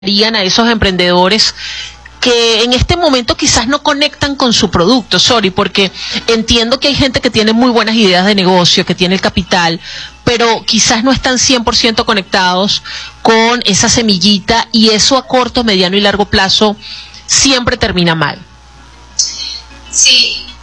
harían a esos emprendedores que en este momento quizás no conectan con su producto, porque entiendo que hay gente que tiene muy buenas ideas de negocio, que tiene el capital, pero quizás no están 100% conectados con esa semillita, y eso a corto, mediano y largo plazo siempre termina mal. Sí,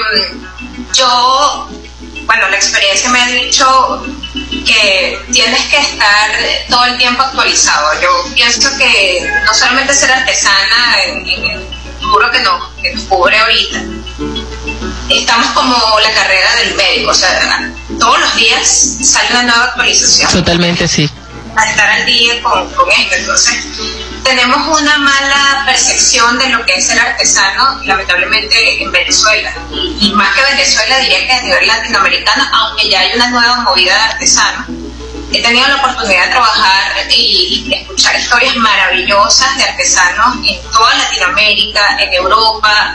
la experiencia me ha dicho que tienes que estar todo el tiempo actualizado. Yo pienso que no solamente ser artesana en el rubro que nos cubre ahorita, estamos como la carrera del médico, o sea, todos los días sale una nueva actualización. Totalmente, sí. Para estar al día con esto. Entonces, tenemos una mala percepción de lo que es ser artesano, lamentablemente, en Venezuela. Y más que Venezuela, diría que a nivel latinoamericano, aunque ya hay una nueva movida de artesanos. He tenido la oportunidad de trabajar y escuchar historias maravillosas de artesanos en toda Latinoamérica, en Europa,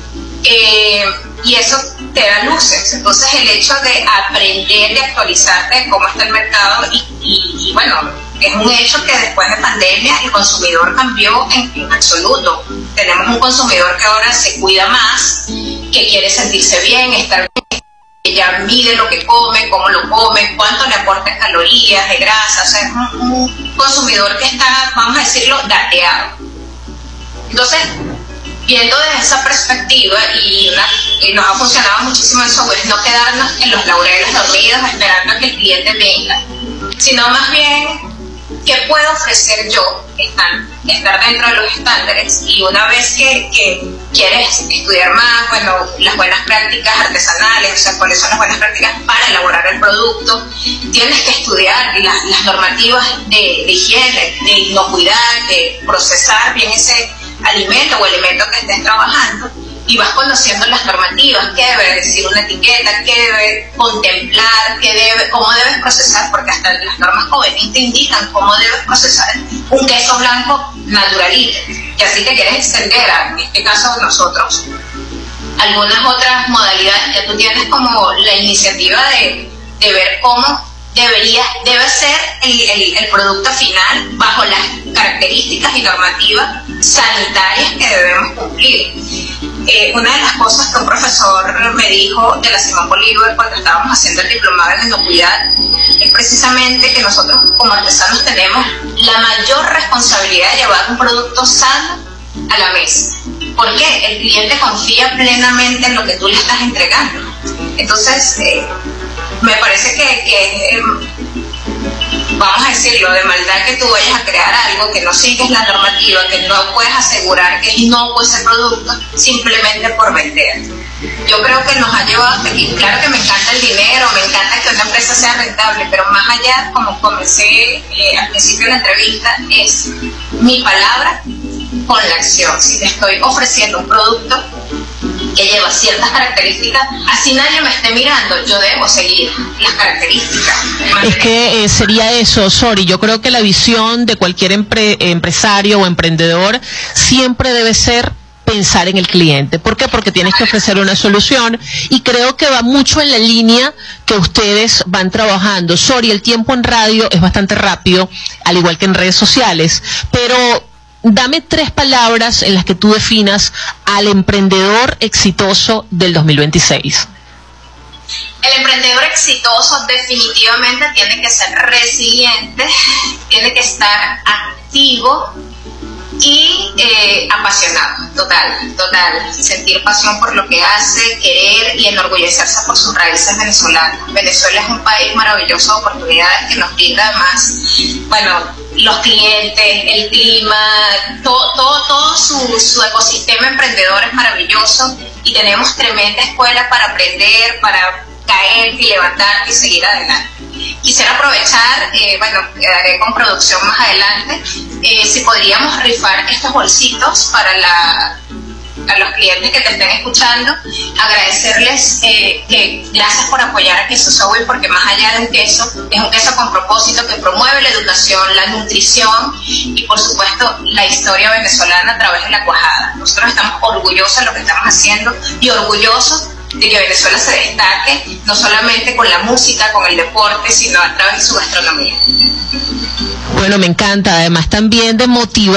y eso te da luces. Entonces, el hecho de aprender y actualizarte de cómo está el mercado y es un hecho que después de pandemia el consumidor cambió en absoluto. Tenemos un consumidor que ahora se cuida más, que quiere sentirse bien, estar bien, que ya mide lo que come, cómo lo come, cuánto le aporta en calorías, de grasa. O sea, es un consumidor que está, vamos a decirlo, dateado. Entonces, viendo desde esa perspectiva, y nos ha funcionado muchísimo en Sowell, no quedarnos en los laureles dormidos esperando a que el cliente venga, sino más bien, ¿qué puedo ofrecer yo? Estar dentro de los estándares. Y una vez que quieres estudiar más, las buenas prácticas artesanales, o sea, cuáles son las buenas prácticas para elaborar el producto, tienes que estudiar las normativas de higiene, de inocuidad, de procesar bien ese alimento o elemento que estés trabajando, y vas conociendo las normativas, qué debe decir una etiqueta, qué debe contemplar, cómo debes procesar, porque hasta las normas jóvenes te indican cómo debes procesar un queso blanco naturalito. Y así te quieres extender en este caso nosotros, algunas otras modalidades, ya tú tienes como la iniciativa de ver cómo debe ser el producto final bajo las características y normativas sanitarias que debemos cumplir. Una de las cosas que un profesor me dijo de la Simón Bolívar cuando estábamos haciendo el diplomado en inocuidad es precisamente que nosotros como artesanos tenemos la mayor responsabilidad de llevar un producto sano a la mesa. ¿Por qué? El cliente confía plenamente en lo que tú le estás entregando. Entonces, me parece que vamos a decirlo, de maldad que tú vayas a crear algo que no sigues la normativa, que no puedes asegurar que es inocuo ese producto simplemente por vender. Yo creo que nos ha llevado hasta aquí. Claro que me encanta el dinero, me encanta que una empresa sea rentable, pero más allá, como comencé al principio de la entrevista, es mi palabra con la acción. Si te estoy ofreciendo un producto que lleva ciertas características, así nadie me esté mirando, yo debo seguir las características. Es que sería eso, yo creo que la visión de cualquier empresario o emprendedor siempre debe ser pensar en el cliente. ¿Por qué? Porque tienes que ofrecer una solución, y creo que va mucho en la línea que ustedes van trabajando. El tiempo en radio es bastante rápido, al igual que en redes sociales, pero dame 3 palabras en las que tú definas al emprendedor exitoso del 2026. El emprendedor exitoso definitivamente tiene que ser resiliente, tiene que estar activo y apasionado, total, sentir pasión por lo que hace, querer y enorgullecerse por sus raíces venezolanas. Venezuela es un país maravilloso de oportunidades que nos brinda además, los clientes, el clima, todo su ecosistema emprendedor es maravilloso, y tenemos tremenda escuela para aprender, para caer y levantarte y seguir adelante. Quisiera aprovechar, quedaré con producción más adelante, si podríamos rifar estos bolsitos para a los clientes que te estén escuchando, agradecerles que gracias por apoyar a Queso Sowell, porque más allá de un queso, es un queso con propósito que promueve la educación, la nutrición y por supuesto la historia venezolana a través de la cuajada. Nosotros estamos orgullosos de lo que estamos haciendo y orgullosos de que Venezuela se destaque no solamente con la música, con el deporte, sino a través de su gastronomía. Bueno, me encanta, además también de motivar